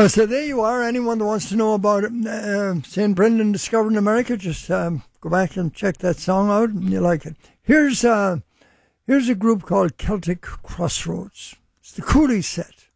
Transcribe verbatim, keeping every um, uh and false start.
Uh, so there you are. Anyone that wants to know about uh, Saint Brendan discovered in America, just um, go back and check that song out, and you like it. Here's uh, here's a group called Celtic Crossroads. It's the Cooley set.